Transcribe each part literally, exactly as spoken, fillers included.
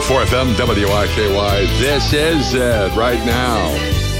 four F M, W I K Y. This is it right now.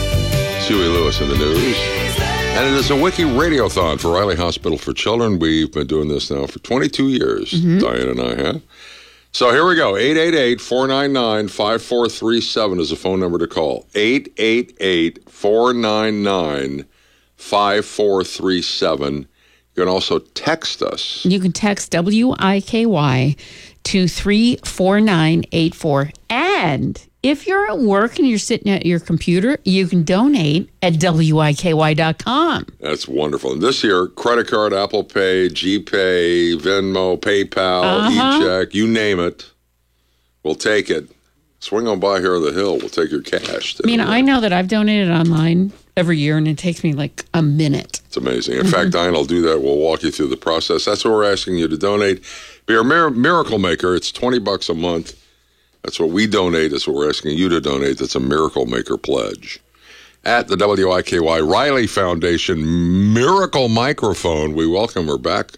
Huey Lewis in the news. And it is a Wiki Radiothon for Riley Hospital for Children. We've been doing this now for twenty-two years, mm-hmm. Diane and I have. So here we go. eight eight eight, four nine nine, five four three seven is the phone number to call. eight eight eight, four nine nine, five four three seven. You can also text us. You can text W I K Y to three four nine eight four. And if you're at work and you're sitting at your computer, you can donate at W I K Y dot com. That's wonderful. And this year, credit card, Apple Pay, GPay, Venmo, PayPal, uh-huh. e-check, you name it, we'll take it. Swing on by here on the hill. We'll take your cash. I mean, I know that I've donated online every year, and it takes me like a minute. It's amazing. In mm-hmm. fact, Diane will do that. We'll walk you through the process. That's what we're asking you to donate. Be a mir- miracle maker. It's twenty bucks a month. That's what we donate. That's what we're asking you to donate. That's a Miracle Maker pledge. At the W I K Y Riley Foundation Miracle Microphone, we welcome her back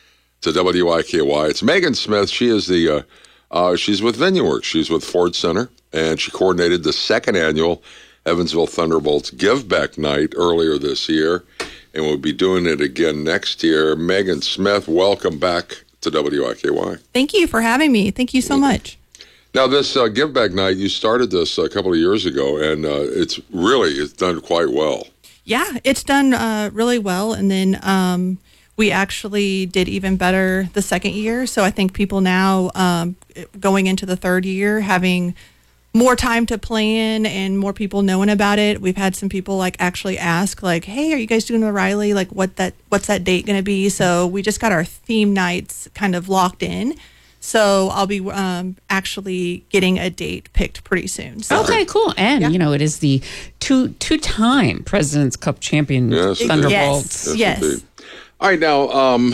to W I K Y. It's Megan Smith. She is the, uh, uh, she's with VenueWorks. She's with Ford Center, and she coordinated the second annual Evansville Thunderbolts Give Back Night earlier this year, and we'll be doing it again next year. Megan Smith, welcome back to W I K Y. Thank you for having me. Thank you so much. Now, this uh, Give Back Night, you started this a couple of years ago, and uh, it's really, it's done quite well. Yeah, it's done uh, really well, and then um, we actually did even better the second year, so I think people now, um, going into the third year, having more time to plan and more people knowing about it. We've had some people like actually ask, like, hey, are you guys doing the Riley? Like, what that what's that date going to be? So we just got our theme nights kind of locked in. So I'll be um, actually getting a date picked pretty soon. So. Okay, cool. And, yeah. you know, it is the two, two-time President's Cup champion yes, Thunderbolts. Yes, yes. All right, now, um,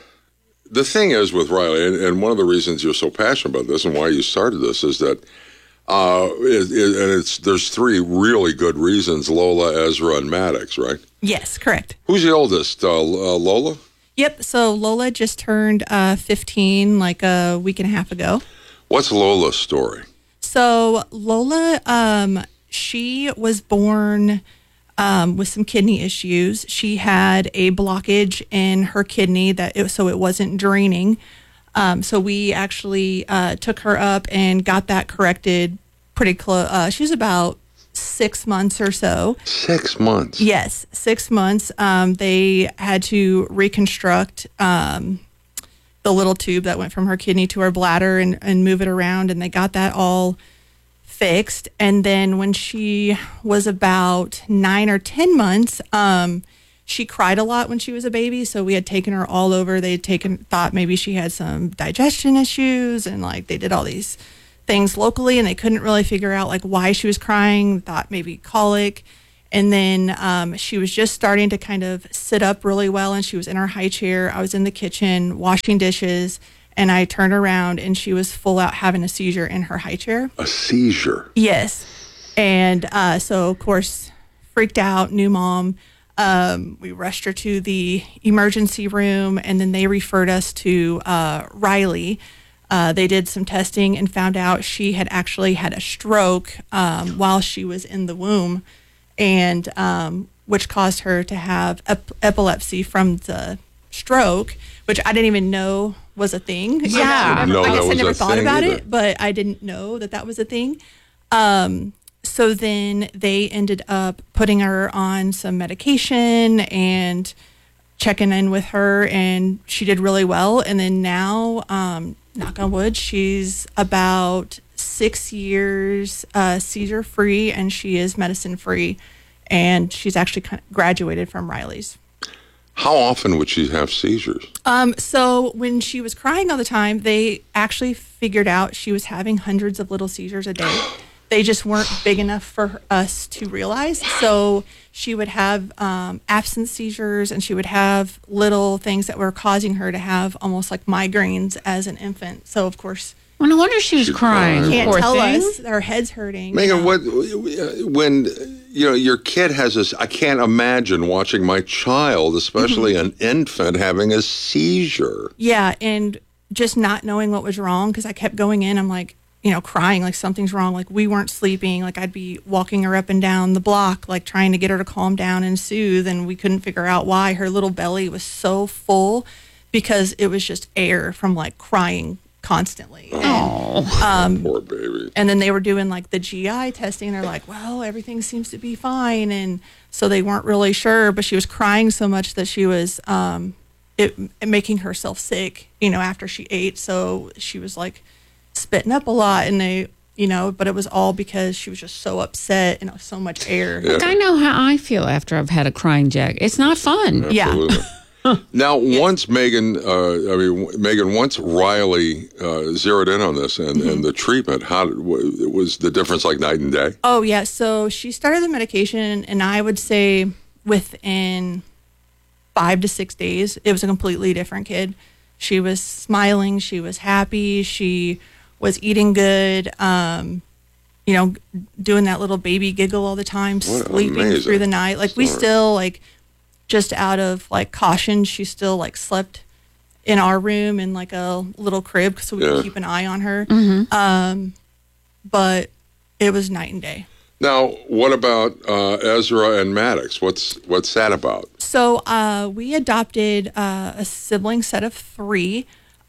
the thing is with Riley, and, and one of the reasons you're so passionate about this and why you started this is that Uh, it, it, and it's there's three really good reasons: Lola, Ezra, and Maddox, right? Yes, correct. Who's the oldest? Uh, uh, Lola? Yep. So Lola just turned uh, fifteen like a week and a half ago. What's Lola's story? So Lola, um, she was born um, with some kidney issues. She had a blockage in her kidney that it, so it wasn't draining. Um, so we actually uh, took her up and got that corrected pretty close. Uh, she was about six months or so. Six months? Yes, six months. Um, they had to reconstruct um, the little tube that went from her kidney to her bladder and, and move it around, and they got that all fixed. And then when she was about nine or ten months, um, she cried a lot when she was a baby, so we had taken her all over. They had taken, thought maybe she had some digestion issues, and like they did all these things locally, and they couldn't really figure out like why she was crying. Thought maybe colic, and then um, she was just starting to kind of sit up really well, and she was in her high chair. I was in the kitchen washing dishes, and I turned around, and she was full out having a seizure in her high chair. A seizure? Yes, and uh, so of course freaked out, new mom. Um, we rushed her to the emergency room, and then they referred us to uh, Riley. Uh, they did some testing and found out she had actually had a stroke um, while she was in the womb, and um, which caused her to have ep- epilepsy from the stroke, which I didn't even know was a thing. Yeah, I, never, no, I guess I never thought about either. it, but I didn't know that that was a thing. Um, So then they ended up putting her on some medication and checking in with her, and she did really well. And then now, um, knock on wood, she's about six years uh, seizure free, and she is medicine free, and she's actually kind of graduated from Riley's. How often would she have seizures? Um, so when she was crying all the time, they actually figured out she was having hundreds of little seizures a day. They just weren't big enough for us to realize. So she would have um, absence seizures, and she would have little things that were causing her to have almost like migraines as an infant. So, of course, well, no wonder she was She's crying. crying. can't Poor tell thing. us. Her head's hurting. Megan, you know. what when you know your kid has this? I can't imagine watching my child, especially an infant, having a seizure. Yeah, and just not knowing what was wrong, because I kept going in. I'm like, you know, crying like something's wrong. Like we weren't sleeping. Like I'd be walking her up and down the block, like trying to get her to calm down and soothe. And we couldn't figure out why. Her little belly was so full because it was just air from like crying constantly. Oh, Um, Poor baby. And then they were doing like the G I testing. They're like, well, everything seems to be fine. And so they weren't really sure, but she was crying so much that she was um, it, making herself sick, you know, after she ate. So she was like spitting up a lot. And they, you know, but it was all because she was just so upset and so much air. Yeah. I know how I feel after I've had a crying jack. It's not fun. Yeah. Absolutely. Now, once Megan, uh, I mean, Megan, once Riley uh, zeroed in on this and, Mm-hmm. and the treatment, how did- w- was the difference like night and day? Oh, yeah. So she started the medication, and I would say within five to six days, it was a completely different kid. She was smiling. She was happy. She was eating good. Um, you know, doing that little baby giggle all the time, What sleeping amazing through the night. Like we story. still like, just out of like caution, she still like slept in our room in like a little crib so we Yeah. could keep an eye on her. Um, but it was night and day. Now, what about uh, Ezra and Maddox? What's what's that about? So uh, we adopted uh, a sibling set of three.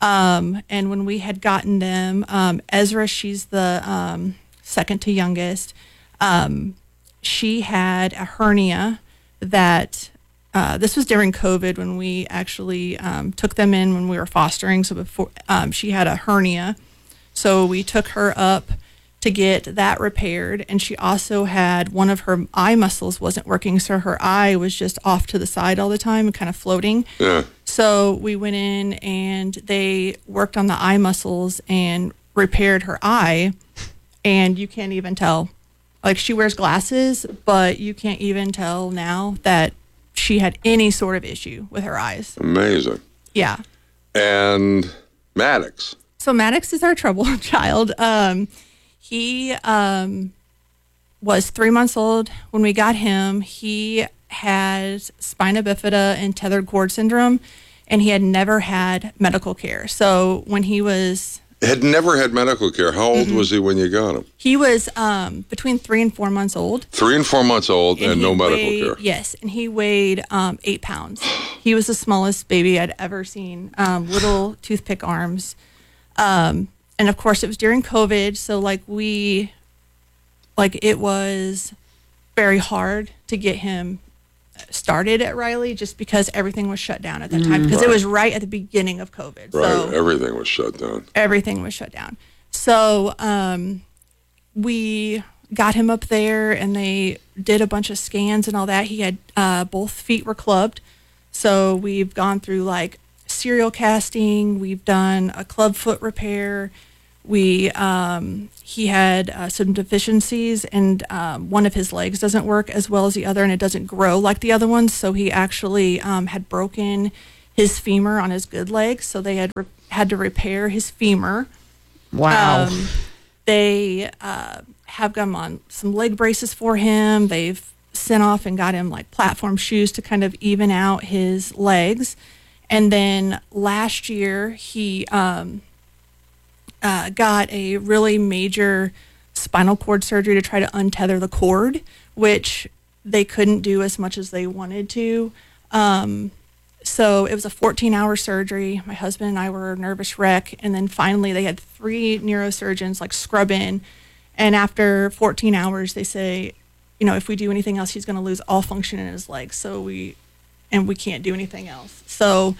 Um, and when we had gotten them, um, Ezra, she's the um, second to youngest. Um, she had a hernia that uh, this was during COVID when we actually um, took them in when we were fostering. So before um, she had a hernia, so we took her up to get that repaired. And she also had one of her eye muscles wasn't working, so her eye was just off to the side all the time and kind of floating. Yeah. So we went in and they worked on the eye muscles and repaired her eye. And you can't even tell. Like she wears glasses, but you can't even tell now that she had any sort of issue with her eyes. Amazing. Yeah. And Maddox. So Maddox is our trouble child. Um, he um, was three months old when we got him. He had spina bifida and tethered cord syndrome, and he had never had medical care. So when he was Had never had medical care. How old was he when you got him? he was um, between three and four months old. Three and four months old and, he no medical weighed- care. Yes, and he weighed um, eight pounds. He was the smallest baby I'd ever seen. Um, little toothpick arms, um, and of course it was during COVID. So like we, like it was very hard to get him started at Riley just because everything was shut down at that time because it was right at the beginning of COVID. Right. So Everything was shut down. everything was shut down. So um, we got him up there and they did a bunch of scans and all that. He had uh, both feet were clubbed. So we've gone through like serial casting. We've done a club foot repair. We um, he had uh, some deficiencies and um, one of his legs doesn't work as well as the other and it doesn't grow like the other ones. So he actually um, had broken his femur on his good leg. So they had re- had to repair his femur. Wow. Um, they uh, have got him on some leg braces for him. They've sent off and got him like platform shoes to kind of even out his legs. And then last year he um, uh, got a really major spinal cord surgery to try to untether the cord, which they couldn't do as much as they wanted to. Um, So it was a fourteen hour surgery. My husband and I were a nervous wreck. And then finally they had three neurosurgeons like scrub in. And after fourteen hours, they say, you know, if we do anything else, he's going to lose all function in his legs. So we, and we can't do anything else. So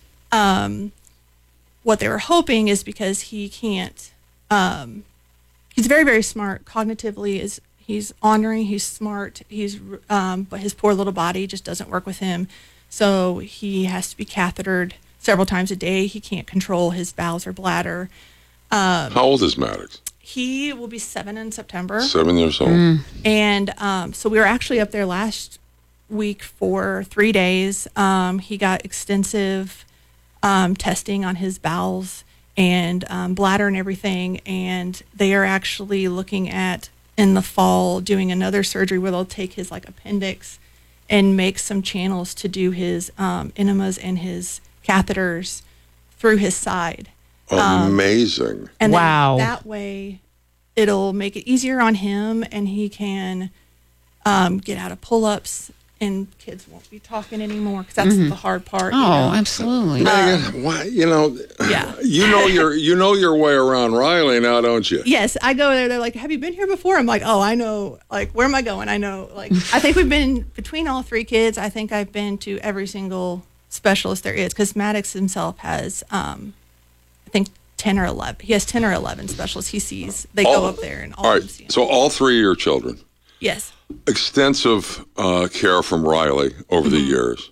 um, what they were hoping is because he can't, um, he's very, very smart. Cognitively is, he's honoring, he's smart. He's, um, but his poor little body just doesn't work with him. So he has to be cathetered several times a day. He can't control his bowels or bladder. How old is Maddox? He will be seven in September. Seven years old. And um, so we were actually up there last week for three days. Um, he got extensive um, testing on his bowels and um, bladder and everything. And they are actually looking at, in the fall, doing another surgery where they'll take his like appendix and make some channels to do his um, enemas and his catheters through his side. Amazing. And then Wow. that way it'll make it easier on him, and he can um, get out of pull-ups, and kids won't be talking anymore because that's mm-hmm. the hard part. Oh, you know? absolutely. Megan, um, why, you know, yeah. you know your you know your way around Riley now, don't you? Yes, I go there. They're like, "Have you been here before?" I'm like, "Oh, I know. Like, where am I going? I know. Like, I think we've been between all three kids. I think I've been to every single specialist there is because Maddox himself has, um, I think, ten or eleven. He has ten or eleven specialists he sees. They all, go up there and all, all of right. them see him. So all three of your children. Yes. Extensive uh, care from Riley over mm-hmm. the years.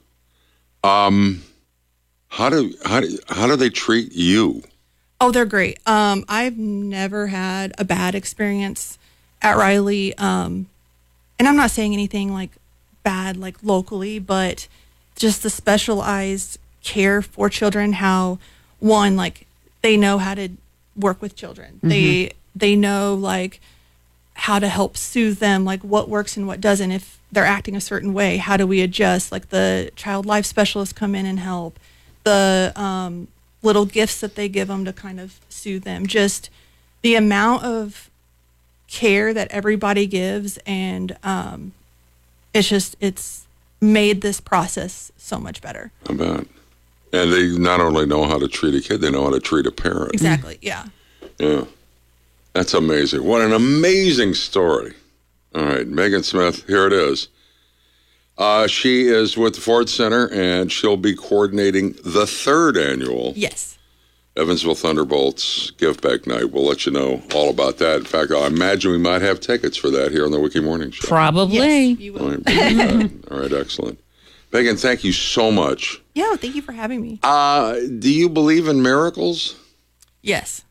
Um, how do how do how do they treat you? Oh, they're great. Um, I've never had a bad experience at Riley, um, and I'm not saying anything like bad, like locally, but just the specialized care for children. How one like they know how to work with children. Mm-hmm. They they know like how to help soothe them, like what works and what doesn't. If they're acting a certain way, how do we adjust? Like the child life specialists come in and help. The um, little gifts that they give them to kind of soothe them. Just the amount of care that everybody gives, and um, it's just it's made this process so much better. I bet. And they not only know how to treat a kid, they know how to treat a parent. Exactly. Yeah. Yeah. That's amazing. What an amazing story. All right, Megan Smith, here it is. Uh, she is with the Ford Center, and she'll be coordinating the third annual yes. Evansville Thunderbolts Give Back Night. We'll let you know all about that. In fact, I imagine we might have tickets for that here on the Wiki Morning Show. Probably. Yes, you will. All right, all right, excellent. Megan, thank you so much. Yeah, thank you for having me. Uh, do you believe in miracles? Yes.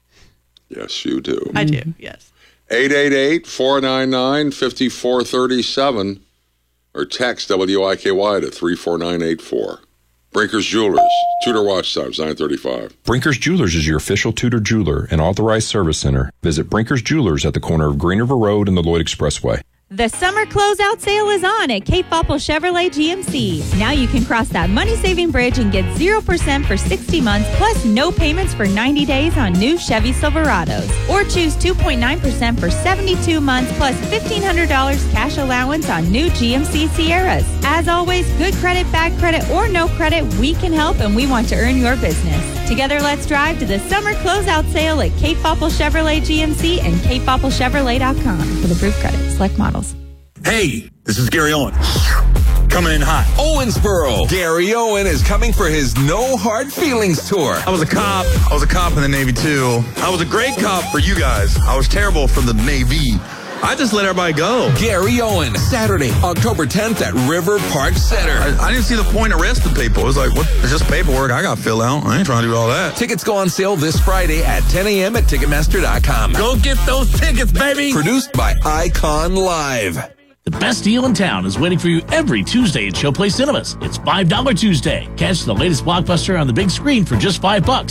Yes, you do. I do, yes. eight eight eight, four nine nine, five four three seven or text W I K Y to three four nine eight four. Brinker's Jewelers, Tudor Watch Times, nine thirty-five. Brinker's Jewelers is your official Tudor jeweler and authorized service center. Visit Brinker's Jewelers at the corner of Green River Road and the Lloyd Expressway. The summer closeout sale is on at Cape Popple Chevrolet G M C. Now you can cross that money-saving bridge and get zero percent for sixty months, plus no payments for ninety days on new Chevy Silverados. Or choose two point nine percent for seventy-two months, plus fifteen hundred dollars cash allowance on new G M C Sierras. As always, good credit, bad credit, or no credit, we can help, and we want to earn your business. Together, let's drive to the summer closeout sale at Cape Popple Chevrolet G M C and cape popple chevrolet dot com for approved credit. Select models. Hey, this is Gary Owen. Coming in hot. Owensboro. Gary Owen is coming for his No Hard Feelings tour. I was a cop. I was a cop in the Navy, too. I was a great cop for you guys. I was terrible for the Navy. I just let everybody go. Gary Owen, Saturday, October tenth at River Park Center. I, I didn't see the point of arresting people. It was like, what? It's just paperwork I got to fill out. I ain't trying to do all that. Tickets go on sale this Friday at ten a.m. at Ticketmaster dot com. Go get those tickets, baby. Produced by Icon Live. The best deal in town is waiting for you every Tuesday at Showplace Cinemas. It's five dollar Tuesday. Catch the latest blockbuster on the big screen for just five bucks.